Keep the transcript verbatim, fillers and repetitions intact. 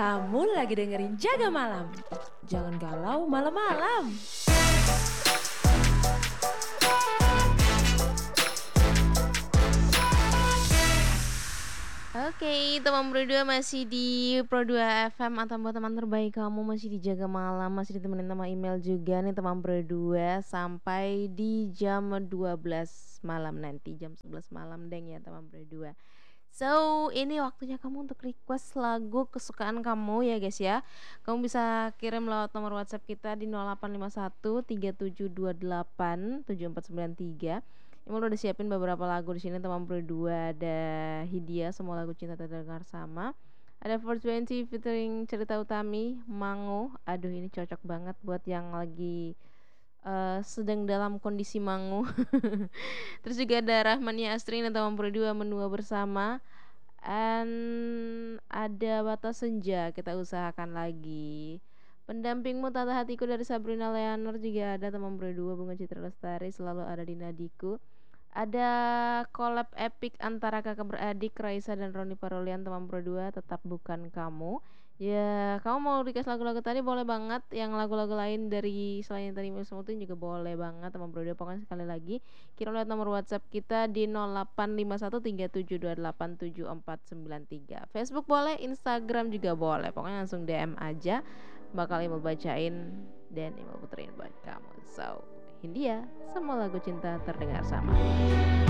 Kamu lagi dengerin Jaga Malam. Jangan galau malam-malam. Oke, teman Pro dua masih di Pro dua F M atau buat teman terbaik kamu masih di Jaga Malam, masih ditemenin sama email juga nih teman Pro dua sampai di jam dua belas malam nanti, jam sebelas malam deng ya teman Pro dua. So, ini waktunya kamu untuk request lagu kesukaan kamu ya guys ya. Kamu bisa kirim lewat nomor WhatsApp kita di nol delapan lima satu tiga tujuh dua delapan tujuh empat sembilan tiga. Emang udah siapin beberapa lagu di sini teman Pro dua, ada Hidia semua lagu cinta terdengar sama. Ada four twenty featuring Cerita Utami, Mango. Aduh ini cocok banget buat yang lagi uh, sedang dalam kondisi mangu. Terus juga ada Rahmania Astri dan teman Pro dua menua bersama. And ada Batas Senja kita usahakan lagi. Pendampingmu Tata Hatiku dari Sabrina Leonor juga ada teman Pro dua. Bunga Citra Lestari selalu ada di nadiku. Ada collab epic antara kakak beradik Raisa dan Roni Parolian teman Pro dua, Tetap Bukan Kamu. Ya, kamu mau request lagu-lagu tadi boleh banget. Yang lagu-lagu lain dari selain yang tadi Miss Mutin juga boleh banget teman Pro dua. Pokoknya sekali lagi kirim lewat nomor WhatsApp kita di nol delapan lima satu tiga tujuh dua delapan tujuh empat sembilan tiga. Facebook boleh, Instagram juga boleh. Pokoknya langsung D M aja. Bakal Imel bacain dan Imel puterin buat kamu. So, Hindia, semua lagu cinta terdengar sama.